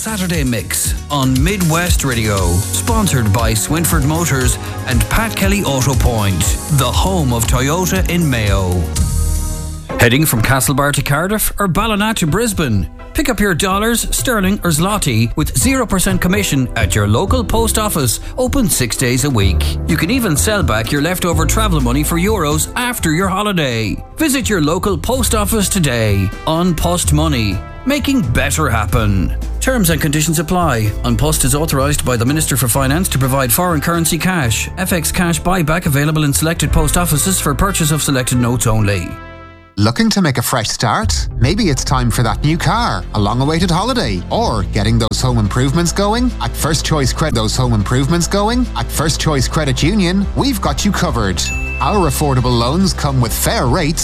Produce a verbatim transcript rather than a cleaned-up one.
Saturday Mix on Midwest Radio. Sponsored by Swinford Motors and Pat Kelly Auto Point, the home of Toyota in Mayo. Heading from Castlebar to Cardiff or Ballina to Brisbane? Pick up your dollars, sterling or zloty with zero percent commission at your local post office, open six days a week. You can even sell back your leftover travel money for euros after your holiday. Visit your local post office today. An Post Money, making better happen. Terms and conditions apply. An Post is authorised by the Minister for Finance to provide foreign currency cash. F X cash buyback available in selected post offices for purchase of selected notes only. Looking to make a fresh start? Maybe it's time for that new car, a long-awaited holiday, or getting those home improvements going? At First Choice Credit, those home improvements going? At First Choice Credit Union, we've got you covered. Our affordable loans come with fair rates